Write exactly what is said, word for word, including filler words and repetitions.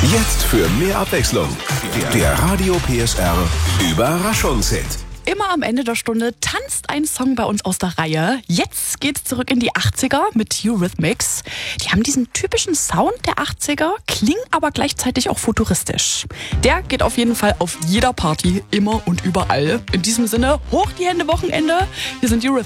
Jetzt für mehr Abwechslung. Der Radio P S R Überraschungshit. Immer am Ende der Stunde tanzt ein Song bei uns aus der Reihe. Jetzt geht's zurück in die achtziger mit Eurythmics. Die haben diesen typischen Sound der achtziger, klingen aber gleichzeitig auch futuristisch. Der geht auf jeden Fall auf jeder Party, immer und überall. In diesem Sinne, hoch die Hände Wochenende. Hier sind Eurythmics.